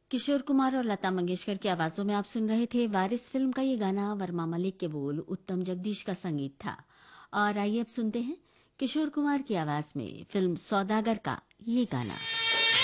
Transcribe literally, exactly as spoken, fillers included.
किशोर कुमार और लता मंगेशकर की आवाजों में आप सुन रहे थे वारिस फिल्म का ये गाना। वर्मा मलिक के बोल, उत्तम जगदीश का संगीत था। और आइए अब सुनते हैं किशोर कुमार की आवाज में फिल्म सौदागर का ये गाना।